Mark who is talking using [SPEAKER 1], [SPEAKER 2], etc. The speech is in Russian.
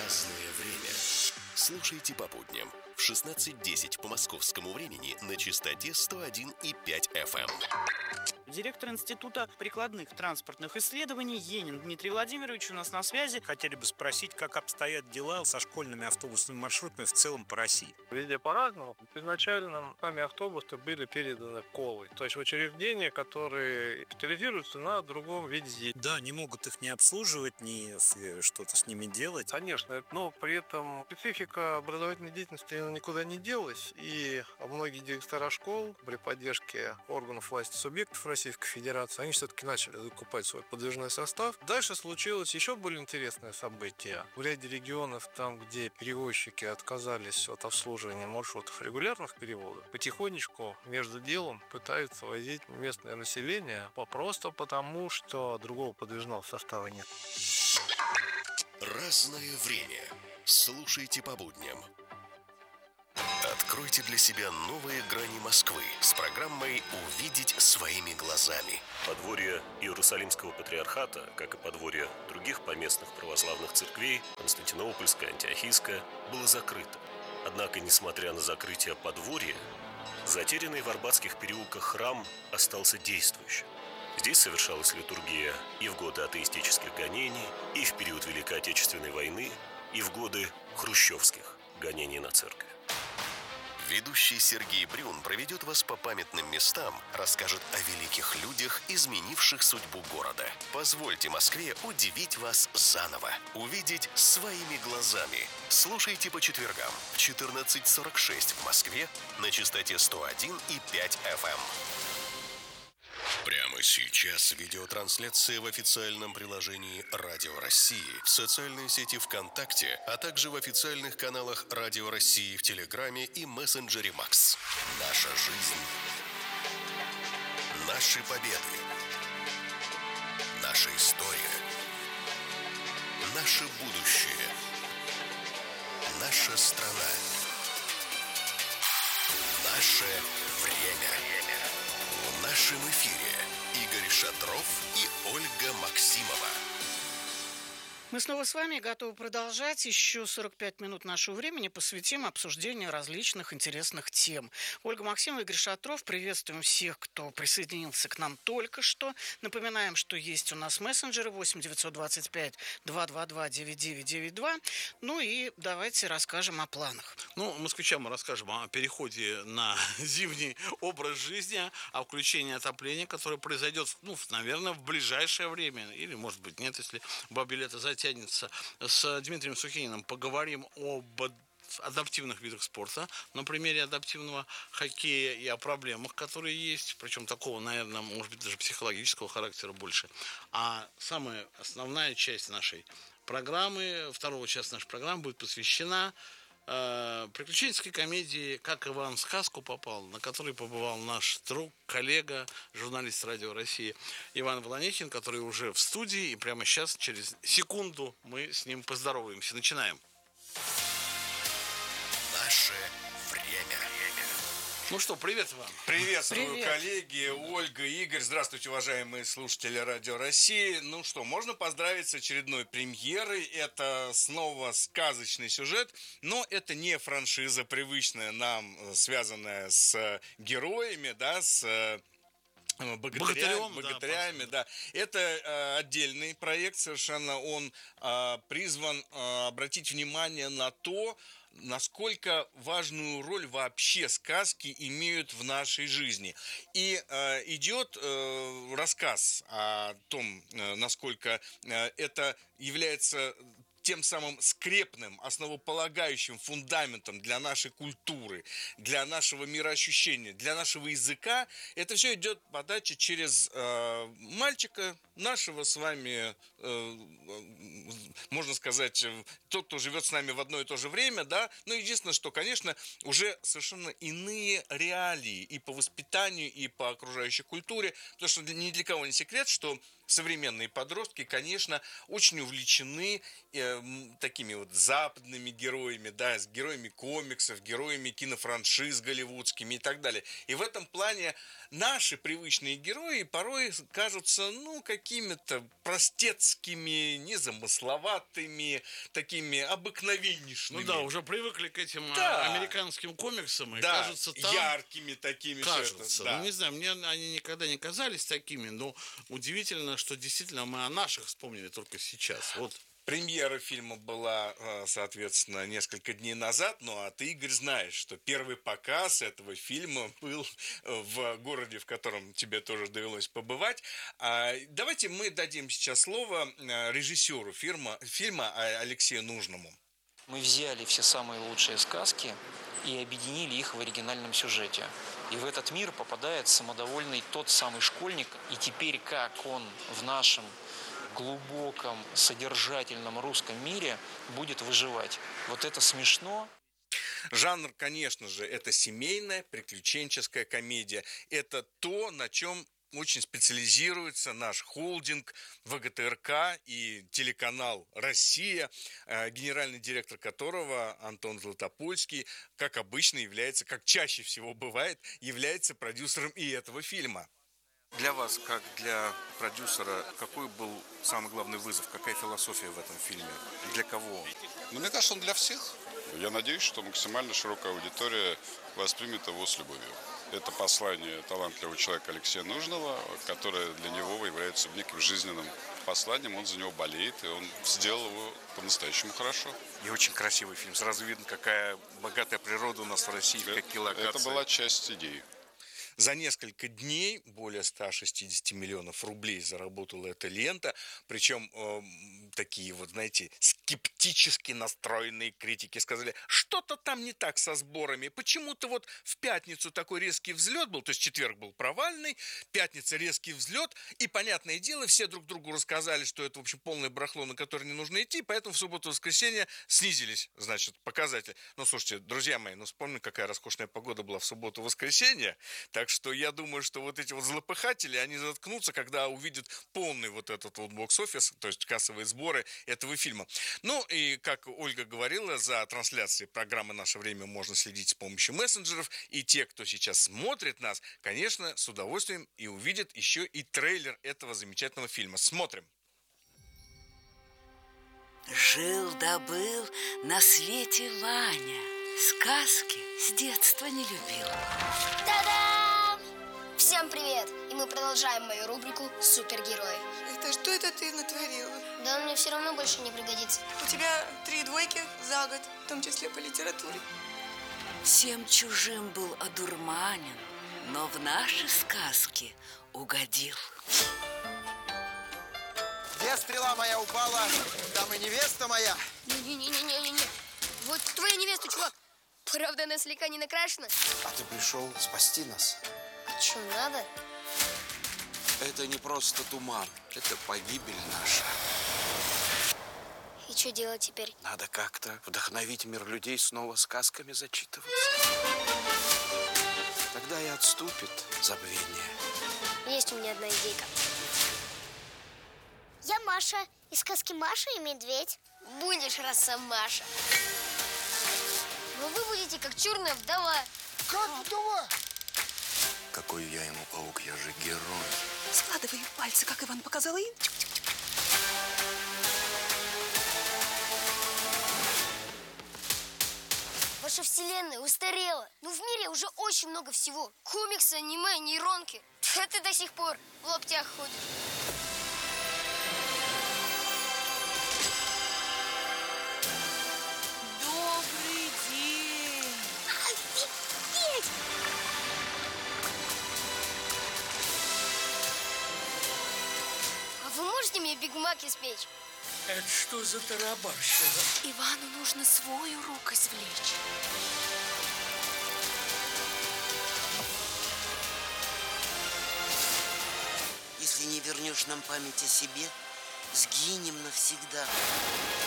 [SPEAKER 1] Разное время. Слушайте по будням в 16:10 по московскому времени на частоте 101,5 FM.
[SPEAKER 2] Директор Института прикладных транспортных исследований Енин Дмитрий Владимирович у нас на связи.
[SPEAKER 3] Хотели бы спросить, как обстоят дела со школьными автобусными маршрутами в целом по России?
[SPEAKER 4] Везде по-разному. Изначально сами автобусы были переданы КОЛы, то есть в учреждения, которые специализируются на другом виде деятельности.
[SPEAKER 3] Да, не могут их не обслуживать, ни что-то с ними делать.
[SPEAKER 4] Конечно, но при этом специфика образовательной деятельности никуда не делась, и многие директора школ при поддержке органов власти субъектов Российской Федерации, они все-таки начали закупать свой подвижной состав. Дальше случилось еще более интересное событие. В ряде регионов, там, где перевозчики отказались от обслуживания маршрутов регулярных переводов, потихонечку между делом пытаются возить местное население просто потому, что другого подвижного состава нет.
[SPEAKER 1] Разное время. Слушайте по будням. Откройте для себя новые грани Москвы с программой «Увидеть своими глазами».
[SPEAKER 5] Подворье Иерусалимского патриархата, как и подворье других поместных православных церквей, Константинопольская, Антиохийская, было закрыто. Однако, несмотря на закрытие подворья, затерянный в Арбатских переулках храм остался действующим. Здесь совершалась литургия и в годы атеистических гонений, и в период Великой Отечественной войны, и в годы хрущевских гонений на церковь.
[SPEAKER 1] Ведущий Сергей Брюн проведет вас по памятным местам, расскажет о великих людях, изменивших судьбу города. Позвольте Москве удивить вас заново. Увидеть своими глазами. Слушайте по четвергам в 14:46 в Москве на частоте 101,5 FM. Прямо сейчас видеотрансляция в официальном приложении Радио России, в социальной сети ВКонтакте, а также в официальных каналах Радио России в Телеграме и мессенджере Макс. Наша жизнь. Наши победы. Наша история. Наше будущее. Наша страна. Наше время. В нашем эфире Игорь Шатров и Ольга Максимова.
[SPEAKER 2] Мы снова с вами готовы продолжать. Еще 45 минут нашего времени посвятим обсуждению различных интересных тем. Ольга Максимова, Игорь Шатров. Приветствуем всех, кто присоединился к нам только что. Напоминаем, что есть у нас мессенджеры 8 925 222 9992. Ну и давайте расскажем о планах.
[SPEAKER 6] Москвичам мы расскажем о переходе на зимний образ жизни, о включении отопления, которое произойдет, наверное, в ближайшее время. Или, может быть, нет, если бабье лето затянется. С Дмитрием Сухининым поговорим об адаптивных видах спорта, на примере адаптивного хоккея и о проблемах, которые есть, причем такого, наверное, может быть, даже психологического характера больше. А самая основная часть нашей программы, второго часа нашей программы будет посвящена приключенческой комедии «Как Иван в сказку попал», на которой побывал наш друг, коллега, журналист Радио России Иван Волонехин, который уже в студии, и прямо сейчас, через секунду, мы с ним поздороваемся. Начинаем.
[SPEAKER 1] Наше время.
[SPEAKER 6] Привет вам.
[SPEAKER 7] Приветствую, коллеги, Ольга, Игорь. Здравствуйте, уважаемые слушатели Радио России. Можно поздравить с очередной премьерой. Это снова сказочный сюжет, но это не франшиза привычная нам, связанная с героями, с богатырями, да. Это отдельный проект совершенно. Он призван обратить внимание на то, насколько важную роль вообще сказки имеют в нашей жизни. И идет рассказ о том, насколько это является тем самым скрепным, основополагающим фундаментом для нашей культуры, для нашего мироощущения, для нашего языка. Это все идет подача через мальчика, нашего с вами, можно сказать, тот, кто живет с нами в одно и то же время, да. Но единственное, что, конечно, уже совершенно иные реалии и по воспитанию, и по окружающей культуре, потому что ни для кого не секрет, что современные подростки, конечно, очень увлечены такими вот западными героями, да, с героями комиксов, героями кинофраншиз голливудскими и так далее. И в этом плане наши привычные герои порой кажутся, ну, какими-то простецкими, незамысловатыми, такими обыкновеннейшими.
[SPEAKER 6] Ну да, уже привыкли к этим американским комиксам, и
[SPEAKER 7] да,
[SPEAKER 6] кажется, там...
[SPEAKER 7] яркими такими.
[SPEAKER 6] Кажется.
[SPEAKER 7] Да.
[SPEAKER 6] Ну, не знаю, мне они никогда не казались такими, но удивительно, что действительно мы о наших вспомнили только сейчас. Вот.
[SPEAKER 7] Премьера фильма была, соответственно, несколько дней назад, ну а ты, Игорь, знаешь, что первый показ этого фильма был в городе, в котором тебе тоже довелось побывать. Давайте мы дадим сейчас слово режиссеру фильма Алексею Нужному.
[SPEAKER 8] Мы взяли все самые лучшие сказки и объединили их в оригинальном сюжете. И в этот мир попадает самодовольный тот самый школьник, и теперь как он в нашем глубоком, содержательном русском мире будет выживать. Вот это смешно.
[SPEAKER 7] Жанр, конечно же, это семейная приключенческая комедия. Это то, на чем очень специализируется наш холдинг ВГТРК и телеканал «Россия», генеральный директор которого Антон Златопольский, как обычно является, как чаще всего бывает, является продюсером и этого фильма.
[SPEAKER 9] Для вас, как для продюсера, какой был самый главный вызов? Какая философия в этом фильме? Для кого?
[SPEAKER 10] Ну, мне кажется, он для всех. Я надеюсь, что максимально широкая аудитория воспримет его с любовью. Это послание талантливого человека Алексея Нужного, которое для него является неким жизненным посланием. Он за него болеет, и он сделал его по-настоящему хорошо.
[SPEAKER 9] И очень красивый фильм. Сразу видно, какая богатая природа у нас в России, какие локации.
[SPEAKER 10] Это была часть идеи.
[SPEAKER 7] За несколько дней более 160 миллионов рублей заработала эта лента. Причем такие вот, знаете, скептически настроенные критики сказали, что-то там не так со сборами. Почему-то вот в пятницу такой резкий взлет был, то есть четверг был провальный, пятница резкий взлет. И, понятное дело, все друг другу рассказали, что это, в общем, полное барахло, на которое не нужно идти. Поэтому в субботу-воскресенье снизились, значит, показатели. Ну, слушайте, друзья мои, ну, вспомни, какая роскошная погода была в субботу-воскресенье. Так что я думаю, что вот эти вот злопыхатели, они заткнутся, когда увидят полный вот этот вот бокс-офис, то есть кассовые сборы этого фильма. Ну и, как Ольга говорила, за трансляцией программы «Наше время» можно следить с помощью мессенджеров. И те, кто сейчас смотрит нас, конечно, с удовольствием и увидят еще и трейлер этого замечательного фильма. Смотрим.
[SPEAKER 11] Жил-да-был на свете Ваня. Сказки с детства не любил.
[SPEAKER 12] Та-дам! Всем привет! И мы продолжаем мою рубрику «Супергерои».
[SPEAKER 13] Это что это ты натворила?
[SPEAKER 12] Да он мне все равно больше не пригодится.
[SPEAKER 13] У тебя 3 двойки за год, в том числе по литературе.
[SPEAKER 11] Всем чужим был одурманен, но в наши сказки угодил.
[SPEAKER 14] Где стрела моя упала, там и невеста моя.
[SPEAKER 12] Не-не-не-не-не-не. Вот твоя невеста, чувак. Правда, она слегка не накрашена.
[SPEAKER 14] А ты пришел спасти нас.
[SPEAKER 12] А что, надо?
[SPEAKER 14] Это не просто туман, это погибель наша.
[SPEAKER 12] И что делать теперь?
[SPEAKER 14] Надо как-то вдохновить мир людей снова сказками зачитываться. Тогда и отступит забвение.
[SPEAKER 12] Есть у меня одна идейка. Я Маша. Из сказки «Маша и медведь». Будешь, Росомаша. Но вы будете как черная вдова.
[SPEAKER 14] Как вдова?
[SPEAKER 10] Какой я ему паук, я же герой.
[SPEAKER 13] Складывай пальцы, как Иван показал, и...
[SPEAKER 12] Ваша вселенная устарела. Ну, в мире уже очень много всего. Комиксы, аниме, нейронки. А ты до сих пор в лаптях ходишь.
[SPEAKER 13] Добрый день!
[SPEAKER 12] Офигеть! А вы можете мне бигмак испечь?
[SPEAKER 11] Это что за тарабарщина?
[SPEAKER 13] Ивану нужно свой урок извлечь.
[SPEAKER 11] Если не вернешь нам память о себе, сгинем навсегда.